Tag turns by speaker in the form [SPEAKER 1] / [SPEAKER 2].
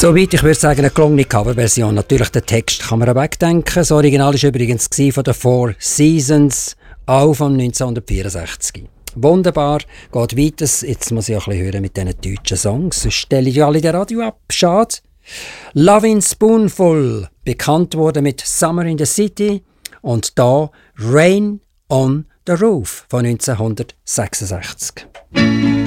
[SPEAKER 1] Soweit, ich würde sagen, eine gelungene Coverversion. Natürlich, den Text kann man auch wegdenken. Das Original war übrigens von den Four Seasons, auch von 1964. Wunderbar, geht weiter. Jetzt muss ich auch ein bisschen hören mit diesen deutschen Songs. Sonst stelle ich alle den Radio ab. Schade. Lovin' Spoonful, bekannt wurde mit Summer in the City. Und da Rain on the Roof von 1966.